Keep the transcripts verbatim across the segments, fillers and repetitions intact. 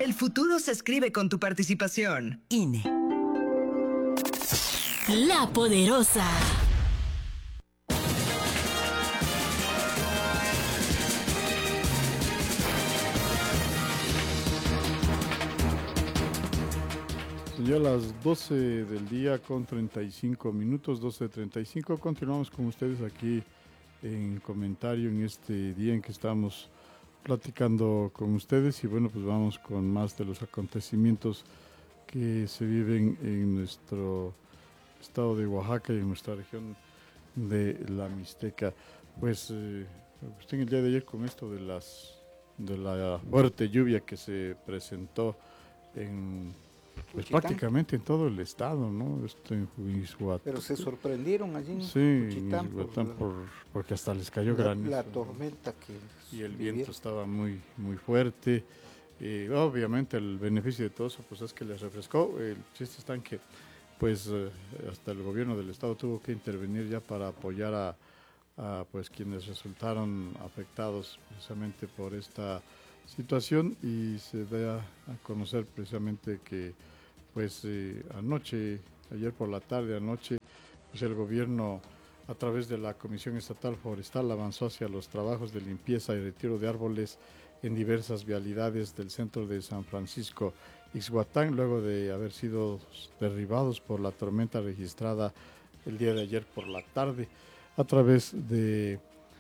El futuro se escribe con tu participación. I N E. La Poderosa. Ya a las doce del día con treinta y cinco minutos, doce treinta y cinco, continuamos con ustedes aquí en comentario en este día en que estamos platicando con ustedes y bueno, pues vamos con más de los acontecimientos que se viven en nuestro estado de Oaxaca y en nuestra región de la Mixteca. Pues eh, en el día de ayer con esto de las de la fuerte lluvia que se presentó en pues Cuchitán. prácticamente en todo el estado, ¿no? Esto en Huizhuat. Pero se sorprendieron allí en Sí, en Cuchitán por Huizhuatán la- por, porque hasta les cayó la, granizo. la tormenta que Y el vivieron. viento estaba muy, muy fuerte. Y obviamente el beneficio de todo eso pues es que les refrescó. El chiste está en que pues eh, hasta el gobierno del estado tuvo que intervenir ya para apoyar a, a pues quienes resultaron afectados precisamente por esta situación y se da a conocer precisamente que pues eh, anoche, ayer por la tarde, anoche, pues el gobierno a través de la Comisión Estatal Forestal avanzó hacia los trabajos de limpieza y retiro de árboles en diversas vialidades del centro de San Francisco Ixhuatán, luego de haber sido derribados por la tormenta registrada el día de ayer por la tarde, a través de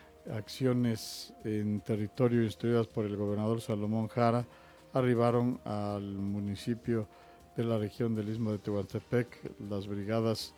acciones en territorio instruidas por el gobernador Salomón Jara, arribaron al municipio de la región del Istmo de Tehuantepec las brigadas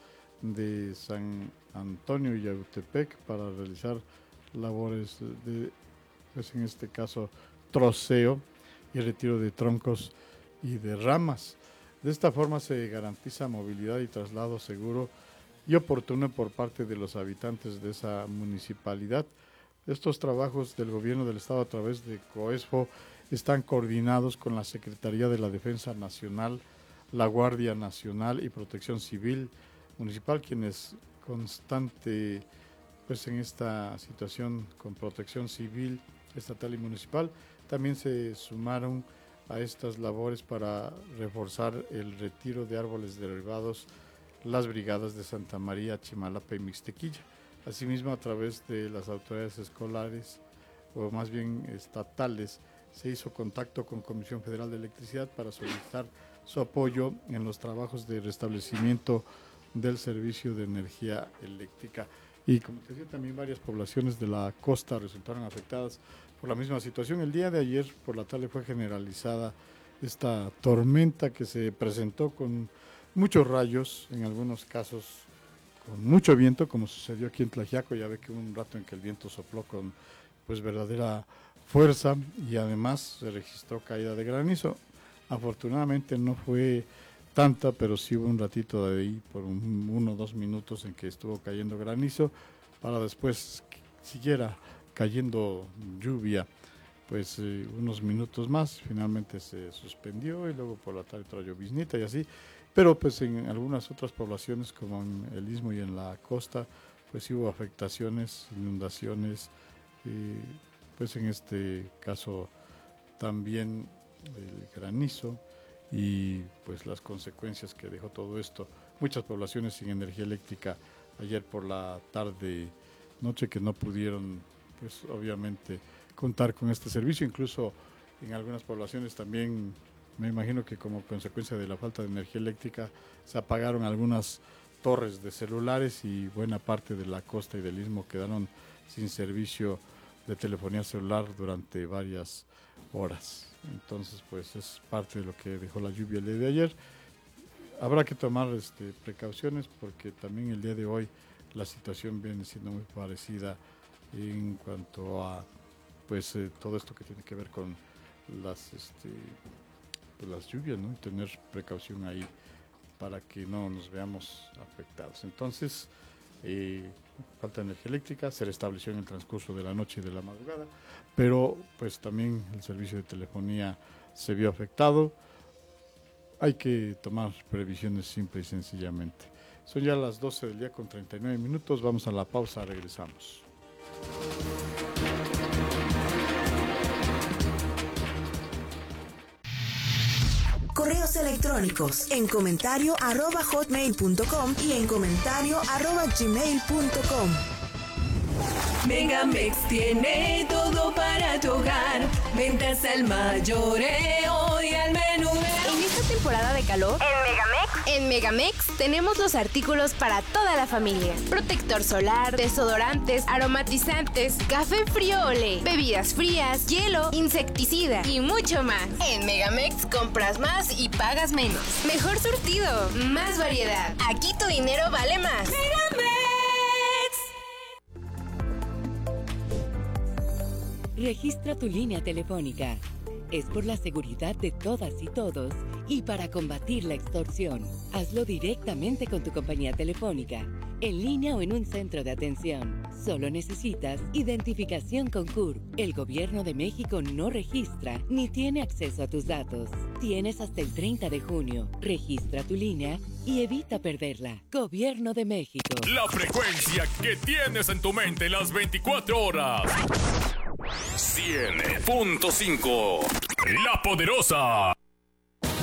de San Antonio y Yautepec para realizar labores de, pues en este caso, troceo y retiro de troncos y de ramas. De esta forma se garantiza movilidad y traslado seguro y oportuno por parte de los habitantes de esa municipalidad. Estos trabajos del gobierno del estado a través de COESFO están coordinados con la Secretaría de la Defensa Nacional, la Guardia Nacional y Protección Civil Municipal, quienes constante pues en esta situación con protección civil estatal y municipal también se sumaron a estas labores para reforzar el retiro de árboles derribados las brigadas de Santa María, Chimalapa y Mixtequilla. Asimismo, a través de las autoridades escolares, o más bien estatales, se hizo contacto con Comisión Federal de Electricidad para solicitar su apoyo en los trabajos de restablecimiento del servicio de energía eléctrica. Y como te decía, también varias poblaciones de la costa resultaron afectadas por la misma situación. El día de ayer por la tarde fue generalizada esta tormenta que se presentó con muchos rayos, en algunos casos con mucho viento, como sucedió aquí en Tlaxiaco. Ya ve que hubo un rato en que el viento sopló con pues verdadera fuerza y además se registró caída de granizo. Afortunadamente no fue tanta, pero sí hubo un ratito de ahí por un, uno o dos minutos en que estuvo cayendo granizo, para después que siguiera cayendo lluvia, pues eh, unos minutos más, finalmente se suspendió y luego por la tarde otra lloviznita y así, pero pues en algunas otras poblaciones como en el Istmo y en la costa, pues sí hubo afectaciones, inundaciones, eh, pues en este caso también el granizo y pues las consecuencias que dejó todo esto. Muchas poblaciones sin energía eléctrica ayer por la tarde, noche, que no pudieron pues obviamente contar con este servicio. Incluso en algunas poblaciones también me imagino que como consecuencia de la falta de energía eléctrica se apagaron algunas torres de celulares y buena parte de la costa y del Istmo quedaron sin servicio de telefonía celular durante varias horas. Entonces, pues es parte de lo que dejó la lluvia el día de ayer. Habrá que tomar este, precauciones porque también el día de hoy la situación viene siendo muy parecida en cuanto a pues eh, todo esto que tiene que ver con las este, pues, las lluvias, ¿no? Y tener precaución ahí para que no nos veamos afectados. Entonces, eh, falta de energía eléctrica, se restableció en el transcurso de la noche y de la madrugada, pero pues también el servicio de telefonía se vio afectado. Hay que tomar previsiones simple y sencillamente. Son ya las doce del día con treinta y nueve minutos, vamos a la pausa, regresamos. Correos electrónicos en comentario arroba hotmail punto com y en comentario arroba gmail punto com. Megamex tiene todo para tu hogar. Ventas al mayoreo y al menudeo. En esta temporada de calor, en Megamex, en Megamex tenemos los artículos para toda la familia. Protector solar, desodorantes, aromatizantes, café friole, bebidas frías, hielo, insecticida y mucho más. En Megamex compras más y pagas menos. Mejor surtido, más variedad. Aquí tu dinero vale más. Megamex. Registra tu línea telefónica. Es por la seguridad de todas y todos y para combatir la extorsión. Hazlo directamente con tu compañía telefónica, en línea o en un centro de atención. Solo necesitas identificación con C U R P. El Gobierno de México no registra ni tiene acceso a tus datos. Tienes hasta el treinta de junio. Registra tu línea y evita perderla. Gobierno de México. La frecuencia que tienes en tu mente las veinticuatro horas. cien punto cinco. La Poderosa.